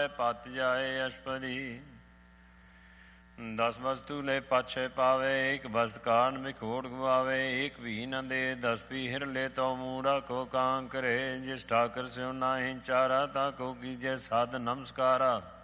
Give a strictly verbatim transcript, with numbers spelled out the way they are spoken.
ਪਤ ਜਾਏ ਅਸ਼ਪਦੀ। ਦਸ ਵਸਤੂ ਲੈ ਪਾਛੇ ਪਾਵੇ, ਇੱਕ ਵਸਤ ਕਾਰਨ ਵਿਖੋੜ ਗਵਾਵੇ। ਇੱਕ ਵੀ ਨ ਦੇ ਦਸ ਪੀ ਹਿਰ ਲੈ ਤੋ ਮੂੜਾ ਕੋ ਕਾਂ ਕਰੇ। ਜਿਸ ਠਾਕਰ ਸਿਉ ਨਾਹੀ ਚਾਰਾ ਤਾ ਕੋ ਕੀਜੈ ਸਾਧ ਨਮਸਕਾਰਾ।